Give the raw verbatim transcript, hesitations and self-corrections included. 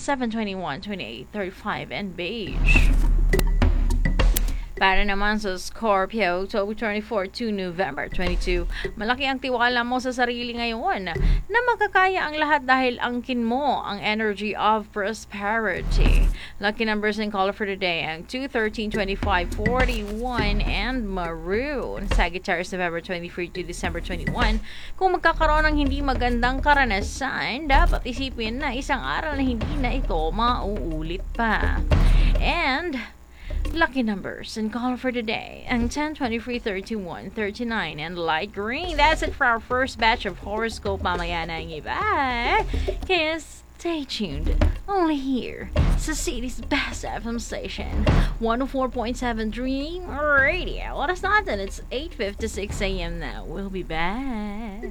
seven, twenty-one, twenty-eight, thirty-five, and beige. Para naman sa Scorpio, October twenty-fourth to November twenty-second, malaki ang tiwala mo sa sarili ngayon na makakaya ang lahat dahil angkin mo ang energy of prosperity. Lucky numbers and color for today ang two, thirteen, twenty-five, forty-one, and maroon. Sagittarius, November twenty-third to December twenty-first. Kung magkakaroon ng hindi magandang karanasan, dapat isipin na isang araw na hindi na ito mauulit pa. And lucky numbers and color for today ang ten, twenty-three, thirty-one, thirty-nine, and light green. That's it for our first batch of horoscope. Mamaya na ang iba. Kaya stay tuned. Only here sa city's best F M station, one oh four point seven Dream Radio. Oras natin, it's eight fifty-six a.m. now. We'll be back.